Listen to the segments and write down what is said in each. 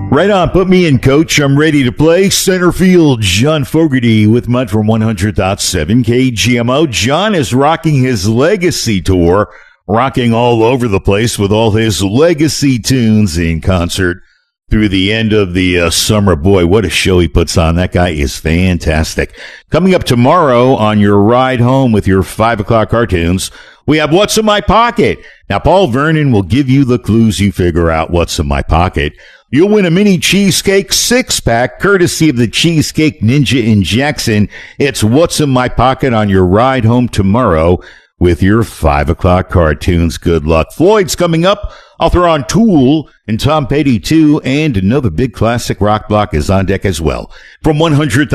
Right on, put me in, coach. I'm ready to play. Center field, John Fogerty with Mud from 100.7 KGMO. John is rocking his legacy tour, rocking all over the place with all his legacy tunes in concert through the end of the summer. Boy, what a show he puts on. That guy is fantastic. Coming up tomorrow on your ride home with your 5 o'clock cartoons, we have What's in My Pocket. Now, Paul Vernon will give you the clues you figure out what's in my pocket. You'll win a mini cheesecake 6-pack courtesy of the Cheesecake Ninja in Jackson. It's What's in My Pocket on your ride home tomorrow with your 5 o'clock cartoons. Good luck. Floyd's coming up. I'll throw on Tool and Tom Petty too, and another big classic rock block is on deck as well. From 100.7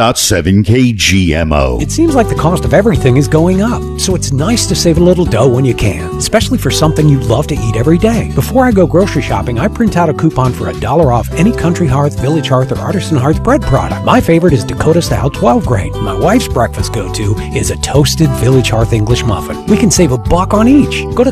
KGMO. It seems like the cost of everything is going up, so it's nice to save a little dough when you can, especially for something you love to eat every day. Before I go grocery shopping, I print out a coupon for $1 off any Country Hearth, Village Hearth, or Artisan Hearth bread product. My favorite is Dakota Style 12 grain. My wife's breakfast go-to is a toasted Village Hearth English muffin. We can save $1 on each. Go to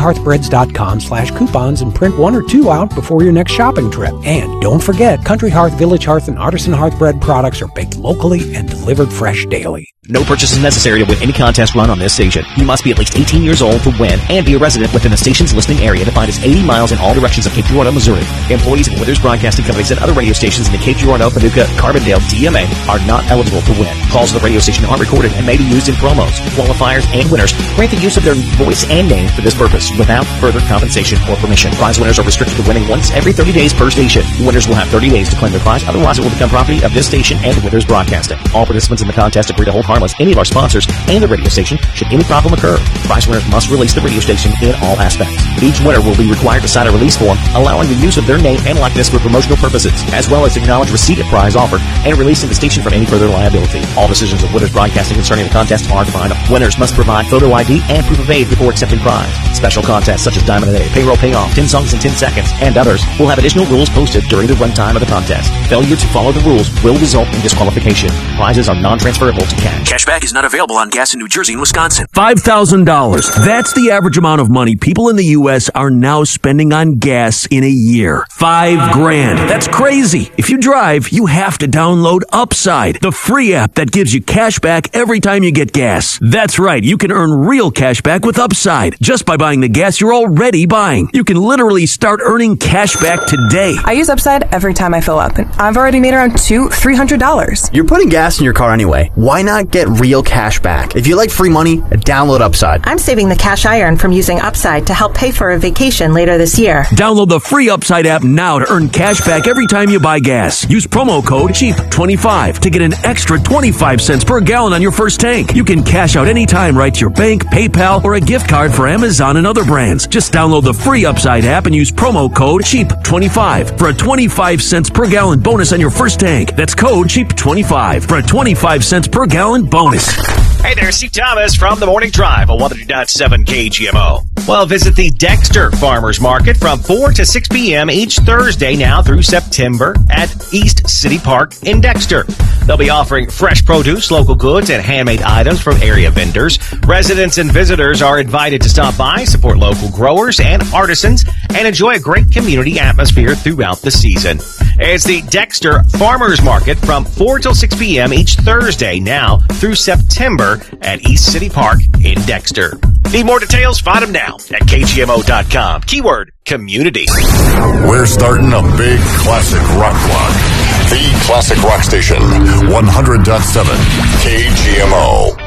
countryhearthbreads.com/coupons and print 1 or 2 out before your next shopping trip. And don't forget, Country Hearth, Village Hearth, and Artisan Hearth bread products are baked locally and delivered fresh daily. No purchase is necessary to win any contest run on this station. You must be at least 18 years old to win and be a resident within the station's listening area defined as 80 miles in all directions of Cape Girardeau, Missouri. Employees of Withers Broadcasting Companies and other radio stations in the Cape Girardeau, Paducah, Carbondale, DMA are not eligible to win. Calls to the radio station are recorded and may be used in promos. Qualifiers and winners grant the use of their voice and name for this purpose without further compensation or permission. Prize winners are restricted to winning once every 30 days per station. Winners will have 30 days to claim their prize, otherwise it will become property of this station and Withers Broadcasting. All participants in the contest agree to hold harmless any of our sponsors and the radio station should any problem occur. Prize winners must release the radio station in all aspects. Each winner will be required to sign a release form allowing the use of their name and likeness for promotional purposes, as well as acknowledge receipt of prize offered and releasing the station from any further liability. All decisions of Withers Broadcasting concerning the contest are final. Winners must provide photo ID and proof of age before accepting prize. Special contests such as Diamond a Day, Payroll Payoff, 10 Songs in 10 Seconds, and others will have additional rules posted during the runtime of the contest. Failure to follow the rules will result in disqualification. Prizes are non-transferable to cash. Cashback is not available on gas in New Jersey and Wisconsin. $5,000. That's the average amount of money people in the U.S. are now spending on gas in a year. $5,000. That's crazy. If you drive, you have to download Upside, the free app that gives you cash back every time you get gas. That's right. You can earn real cash back with Upside just by buying the gas you're already buying. You can literally start earning cash back today. I use Upside every time I fill up, and I've already made around $200-$300. You're putting gas in your car anyway. Why not get real cash back? If you like free money, download Upside. I'm saving the cash I earn from using Upside to help pay for a vacation later this year. Download the free Upside app now to earn cash back every time you buy gas. Use promo code CHEAP25 to get an extra 25 cents per gallon on your first tank. You can cash out anytime right to your bank, PayPal, or a gift card for Amazon and other brands. Just download the free Upside app and use promo code CHEAP25 for a 25 cents per gallon bonus on your first tank. That's code CHEAP25 for a 25 cents per gallon bonus. Hey there, Steve Thomas from The Morning Drive on 100.7 KGMO. Well, visit the Dexter Farmers Market from 4 to 6 p.m. each Thursday now through September at East City Park in Dexter. They'll be offering fresh produce, local goods, and handmade items from area vendors. Residents and visitors are invited to stop by, support local growers and artisans, and enjoy a great community atmosphere throughout the season. It's the Dexter Farmers Market from 4 till 6 p.m. each Thursday now through September at East City Park in Dexter. Need more details? Find them now at KGMO.com. Keyword community. We're starting a big classic rock block. The classic rock station, 100.7 KGMO.